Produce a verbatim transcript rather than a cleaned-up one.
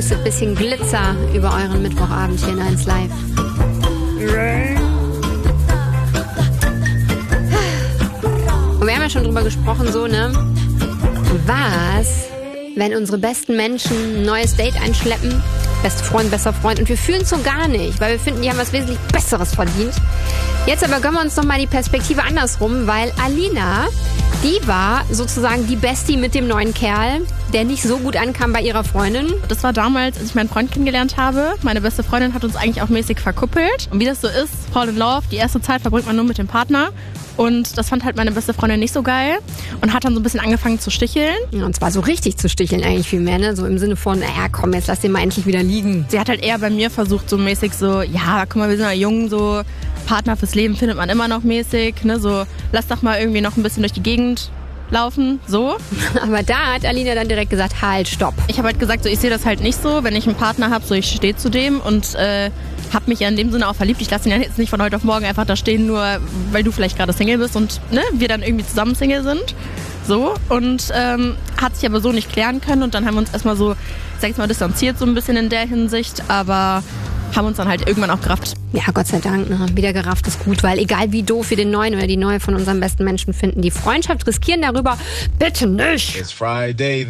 pustet ein bisschen Glitzer über euren Mittwochabend hier in eins Live. Und wir haben ja schon drüber gesprochen, so, ne? Was, wenn unsere besten Menschen ein neues Date einschleppen? Beste Freund, bester Freund. Und wir fühlen es so gar nicht, weil wir finden, die haben was wesentlich Besseres verdient. Jetzt aber gönnen wir uns noch mal die Perspektive andersrum, weil Alina, die war sozusagen die Bestie mit dem neuen Kerl, der nicht so gut ankam bei ihrer Freundin. Das war damals, als ich meinen Freund kennengelernt habe. Meine beste Freundin hat uns eigentlich auch mäßig verkuppelt. Und wie das so ist, Fall in Love, die erste Zeit verbringt man nur mit dem Partner. Und das fand halt meine beste Freundin nicht so geil und hat dann so ein bisschen angefangen zu sticheln. Ja, und zwar so richtig zu sticheln eigentlich viel mehr, ne? So im Sinne von, naja, komm, jetzt lass den mal endlich wieder liegen. Sie hat halt eher bei mir versucht, so mäßig so, ja, guck mal, wir sind ja jung, so Partner fürs Leben findet man immer noch mäßig, ne? So, lass doch mal irgendwie noch ein bisschen durch die Gegend laufen, so. Aber da hat Alina dann direkt gesagt, halt, stopp. Ich habe halt gesagt, so, ich sehe das halt nicht so, wenn ich einen Partner habe, so, ich stehe zu dem und äh, habe mich ja in dem Sinne auch verliebt. Ich lasse ihn ja jetzt nicht von heute auf morgen einfach da stehen, nur weil du vielleicht gerade Single bist und ne, wir dann irgendwie zusammen Single sind. So, und ähm, hat sich aber so nicht klären können und dann haben wir uns erstmal so, sag ich mal, distanziert so ein bisschen in der Hinsicht, aber haben uns dann halt irgendwann auch gerafft. Ja, Gott sei Dank, ne? Wieder gerafft ist gut, weil egal wie doof wir den Neuen oder die Neue von unseren besten Menschen finden, die Freundschaft riskieren darüber bitte nicht. It's Friday.